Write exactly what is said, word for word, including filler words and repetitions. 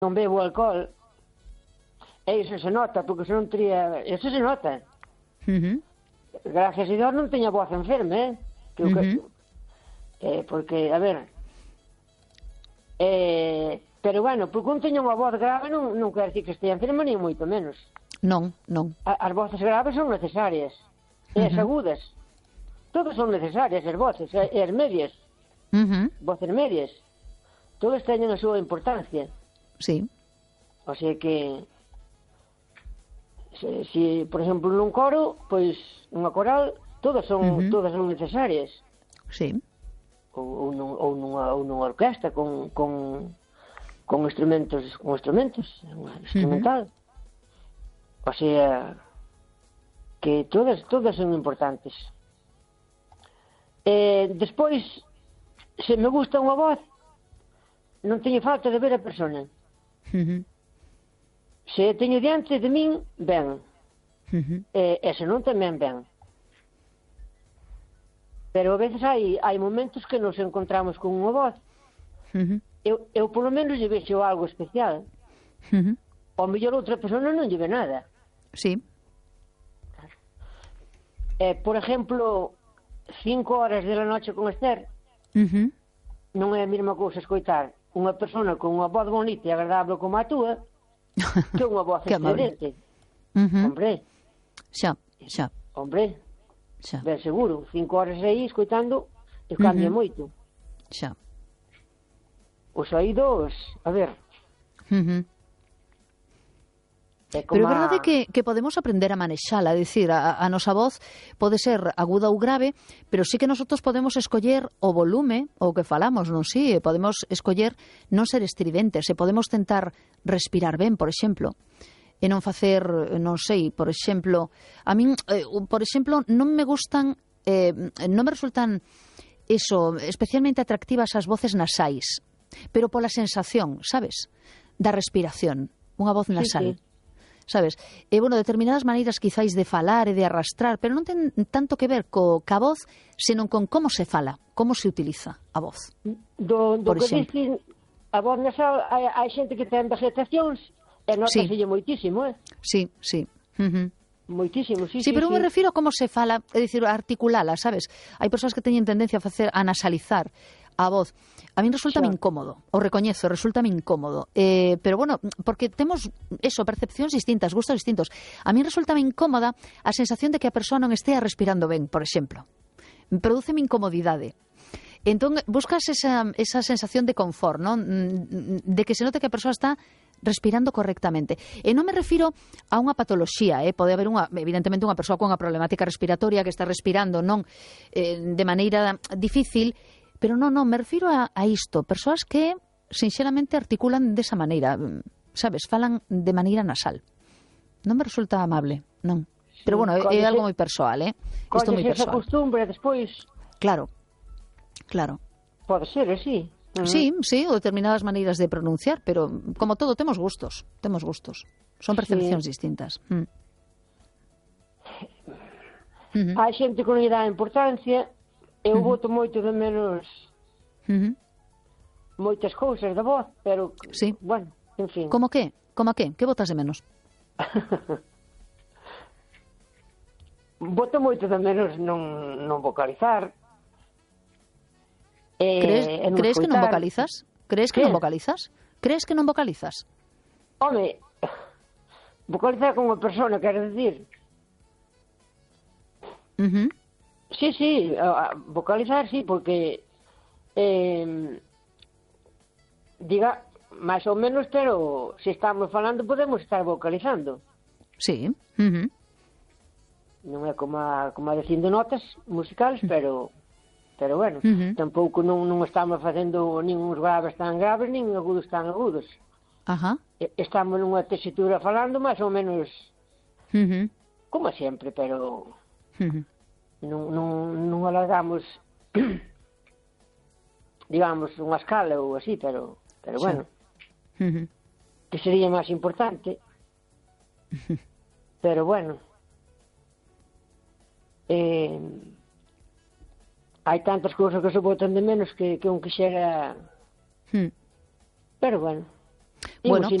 non bebo alcohol, e iso se nota, porque se non teria... Iso se nota. Uh-huh. Gracias a Dios non teña voz enferma, eh? Que, uh-huh. que, eh porque, a ver... Eh, pero, bueno, porque un teña unha voz grave non, non quer decir que estea enferma, ni moito menos. Non, non. A, as voces graves son necesarias. E as uh-huh. agudas. Todas son necesarias, as voces, e as medias. Uh-huh. Voces medias. Todas teñen a súa importancia. Sí. O sea que... Se, si, por exemplo, nun coro, pois, unha coral, todas son, uh-huh. todas son necesarias. Sí. Ou, ou, nun, ou, nunha, ou nunha orquesta con, con, con instrumentos, con instrumentos, instrumental. Uh-huh. O sea, que todas, todas son importantes. Eh, despois, se me gusta unha voz, non teño falta de ver a persona. Uh-huh. Se teño diante de min, ben. Uh-huh. E, e se non, tamén ben. Pero a veces hai, hai momentos que nos encontramos con unha voz. Uh-huh. Eu, eu polo menos lle vexo algo especial. Uh-huh. Ao mellor outra persona non lle ve nada. Sí. Eh, por exemplo, cinco horas de la noche con Esther, uh-huh. non é a mesma cousa escoitar unha persona con unha voz bonita e agradable como a túa que unha voz estridente. Uh-huh. Hombre. Xa, xa. Hombre. Xa. Ben seguro, cinco horas aí escoitando e cambia uh-huh. moito. Xa. Os oídos, a ver. Uh-huh. É Pero é a... verdade que, que podemos aprender a manexala, é dicir, a, a nosa voz pode ser aguda ou grave, pero sí que nosotros podemos escoller o volume, o que falamos, non si, sí, podemos escoller non ser estridentes, e podemos tentar respirar ben, por exemplo, e non facer, non sei, por exemplo, a min, eh, por exemplo, non me gustan, eh, non me resultan, eso, especialmente atractivas as voces nasais, pero pola sensación, sabes, da respiración, unha voz nasal. Sí, sí. Sabes? E, bueno, determinadas maneiras quizáis de falar e de arrastrar, pero non ten tanto que ver co ca voz, senón con como se fala, como se utiliza a voz. Do, do que dicen, a voz nasal, hai, hai xente que ten vegetacións e notaselle sí. moitísimo, eh? Sí, sí. Uh-huh. Moitísimo, sí, sí. Sí, pero sí. me refiro a como se fala, é dicir, a articulala, sabes? Hai persoas que teñen tendencia a facer, a nasalizar a voz. A min resulta xa. incómodo, o recoñezo, resulta incómodo. Eh, pero bueno, porque temos eso, percepcións distintas, gustos distintos. A min resulta incómoda a sensación de que a persoa non estea respirando ben, por exemplo. Prodúceme incomodidade. Entón, buscas esa, esa sensación de confort, ¿no? De que se note que a persoa está respirando correctamente. E non me refiro a unha patoloxía, eh? Pode haber unha, evidentemente unha persoa con unha problemática respiratoria que está respirando non eh, de maneira difícil, pero non, non, me refiro a, a isto, persoas que sinxelamente articulan desa maneira, sabes, falan de maneira nasal. Non me resulta amable, non. Pero bueno, é, é algo moi persoal, eh? Isto moi persoal. Esa costumbre despois. Claro. Claro. Pode ser, así. Uh-huh. Sí, sí, ou determinadas maneiras de pronunciar, pero como todo, temos gustos, temos gustos. Son percepcións sí. distintas. Mm. Uh-huh. Hai xente que non lle dá importancia. Eu uh-huh. boto moito de menos uh-huh. moitas cousas da voz, pero, sí. bueno, en fin. Como que? Como que? Que botas de menos? Boto moito de menos non, non vocalizar. Eh, crees crees que non vocalizas? Crees que ¿Qué? non vocalizas? Crees que non vocalizas? Home, vocalizar como persona, quero dicir. Uh-huh. Sí, sí, vocalizar, sí, porque eh, diga, máis ou menos, pero se estamos falando podemos estar vocalizando. Sí. Uh-huh. Non é como a, como a dicindo notas musicales, pero pero bueno, uh-huh. tampouco non, non estamos facendo nin uns graves tan graves, nin agudos tan agudos. Ajá. Estamos nunha tesitura falando máis ou menos uh-huh. como sempre, pero uh-huh. non, non, non alargamos digamos unha escala ou así, pero pero bueno, sí. uh-huh. que sería máis importante. Uh-huh. Pero bueno, eh, hai tantas cousas que se botan de menos que, que un quixera. Hmm. Pero bueno. Bueno,